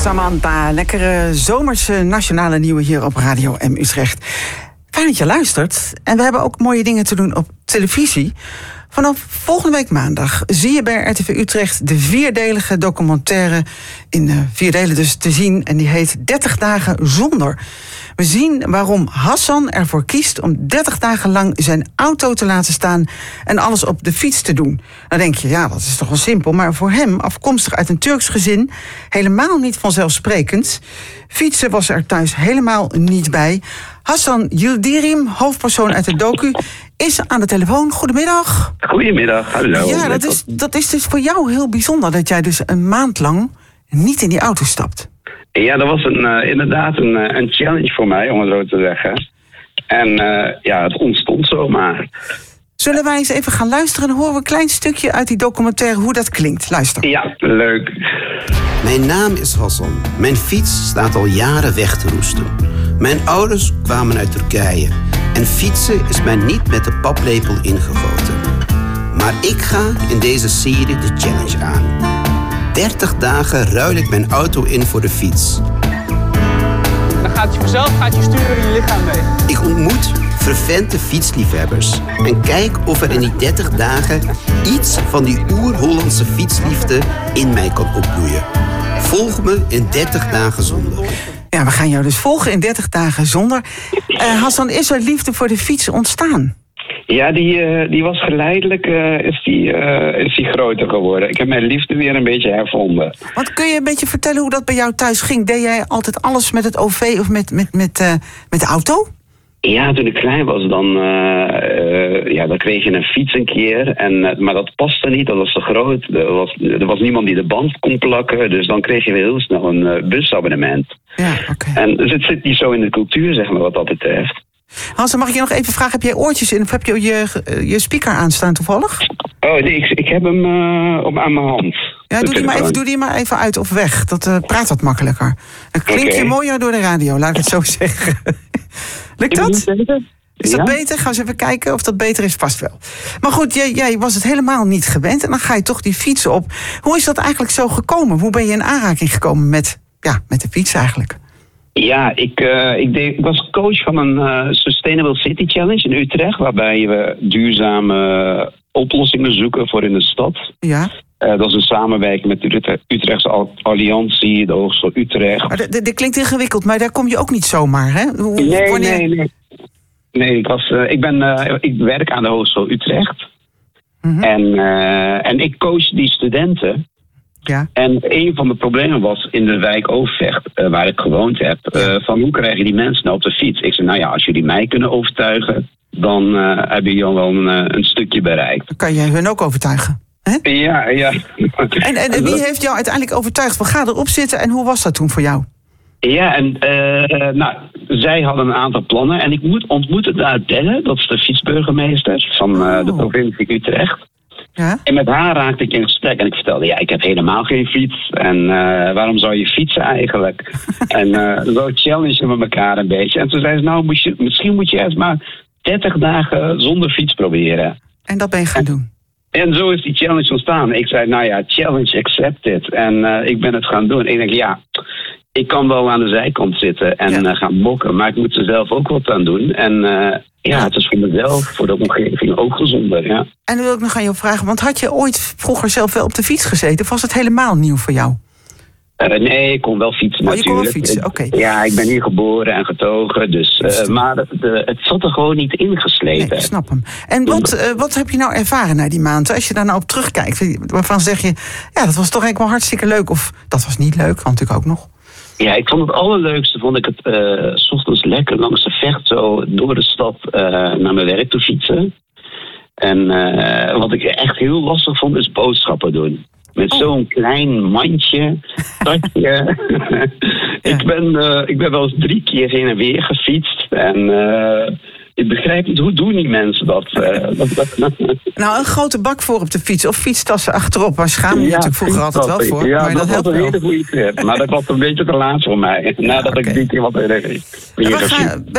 Samantha, lekkere zomerse nationale nieuwe hier op Radio M Utrecht. Fijn dat je luistert. En we hebben ook mooie dingen te doen op televisie. Vanaf volgende week maandag zie je bij RTV Utrecht de 4-delige documentaire in 4 delen dus te zien. En die heet 30 dagen zonder. We zien waarom Hassan ervoor kiest om 30 dagen lang zijn auto te laten staan en alles op de fiets te doen. Dan denk je, ja, dat is toch wel simpel. Maar voor hem, afkomstig uit een Turks gezin, helemaal niet vanzelfsprekend. Fietsen was er thuis helemaal niet bij. Hassan Yildirim, hoofdpersoon uit de docu, is aan de telefoon. Goedemiddag. Goedemiddag, hallo. Ja, dat is dus voor jou heel bijzonder dat jij dus een maand lang niet in die auto stapt. Ja, dat was inderdaad een challenge voor mij, om het zo te zeggen. En ja, het ontstond zomaar. Zullen wij eens even gaan luisteren en horen we een klein stukje uit die documentaire hoe dat klinkt? Luister. Ja, leuk. Mijn naam is Hassan. Mijn fiets staat al jaren weg te roesten. Mijn ouders kwamen uit Turkije. En fietsen is mij niet met de paplepel ingegoten. Maar ik ga in deze serie de challenge aan. 30 dagen ruil ik mijn auto in voor de fiets. Dan gaat je vanzelf je sturen in je lichaam mee. Ik ontmoet fervente fietsliefhebbers. En kijk of er in die 30 dagen iets van die oer-Hollandse fietsliefde in mij kan opbloeien. Volg me in 30 dagen zonder. Ja, we gaan jou dus volgen in 30 dagen zonder. Hassan, is er liefde voor de fiets ontstaan? Ja, die was geleidelijk is die groter geworden. Ik heb mijn liefde weer een beetje hervonden. Want kun je een beetje vertellen hoe dat bij jou thuis ging? Deed jij altijd alles met het OV of met de auto? Ja, toen ik klein was, dan kreeg je een fiets een keer. Maar dat paste niet, dat was te groot. Er was niemand die de band kon plakken. Dus dan kreeg je weer heel snel een busabonnement. Ja, oké. En dus het zit niet zo in de cultuur, zeg maar, wat dat betreft. Hassan, mag ik je nog even vragen, heb jij oortjes in of heb je je speaker aanstaan toevallig? Oh, nee, ik heb hem aan mijn hand. Ja, doe die maar even uit of weg. Dat praat wat makkelijker. Dan klink je mooier door de radio, laat ik het zo zeggen. Lukt dat? Is dat beter? Gaan we eens even kijken of dat beter is. Vast wel. Maar goed, jij was het helemaal niet gewend en dan ga je toch die fietsen op. Hoe is dat eigenlijk zo gekomen? Hoe ben je in aanraking gekomen met de fiets eigenlijk? Ja, ik was coach van een Sustainable City Challenge in Utrecht, waarbij we duurzame oplossingen zoeken voor in de stad. Ja. Dat is een samenwerking met de Utrechtse Alliantie, de Hogeschool Utrecht. Maar dit klinkt ingewikkeld, maar daar kom je ook niet zomaar, hè? Nee. Nee, ik werk aan de Hogeschool Utrecht. Mm-hmm. En ik coach die studenten. Ja. En een van de problemen was in de wijk Overvecht, waar ik gewoond heb, van hoe krijgen die mensen nou op de fiets? Ik zei, nou ja, als jullie mij kunnen overtuigen, dan hebben jullie al wel een stukje bereikt. Dan kan jij hun ook overtuigen, hè? Ja. En wie heeft jou uiteindelijk overtuigd van ga erop zitten en hoe was dat toen voor jou? Ja, en zij hadden een aantal plannen en ik ontmoette daar Delle, dat is de fietsburgemeester van de provincie Utrecht. Ja? En met haar raakte ik in gesprek en ik vertelde, ik heb helemaal geen fiets. En waarom zou je fietsen eigenlijk? En zo challengen we elkaar een beetje. En toen zei ze, misschien moet je eerst maar 30 dagen zonder fiets proberen. En dat ben je gaan doen? En zo is die challenge ontstaan. Ik zei, challenge accepted. En ik ben het gaan doen. En ik denk, ik kan wel aan de zijkant zitten en gaan mokken. Maar ik moet er zelf ook wat aan doen. En het is voor mezelf, voor de omgeving ook gezonder, ja. En dan wil ik nog aan jou vragen, want had je ooit vroeger zelf wel op de fiets gezeten? Of was het helemaal nieuw voor jou? Nee, ik kon wel fietsen natuurlijk. Je kon wel fietsen, oké. Ja, ik ben hier geboren en getogen, dus, maar het zat er gewoon niet ingeslepen. Nee, ik snap hem. En wat heb je nou ervaren na die maanden? Als je daar nou op terugkijkt, waarvan zeg je, dat was toch eigenlijk wel hartstikke leuk. Of dat was niet leuk, kan natuurlijk ook nog. Ja, ik vond het allerleukste, vond ik het 's ochtends lekker langs de Vecht zo door de stad naar mijn werk te fietsen. En wat ik echt heel lastig vond, is boodschappen doen. Met zo'n klein mandje, tasje. Ik ben wel eens 3 keer heen en weer gefietst. En ik begrijp niet, hoe doen die mensen dat? Nou, een grote bak voor op de fiets of fietstassen achterop. Waar schaam je natuurlijk vroeger altijd wel voor. Ja, maar dat was een hele goede trip. Maar dat was een beetje te laat voor mij. Nadat ik 3 keer wat weer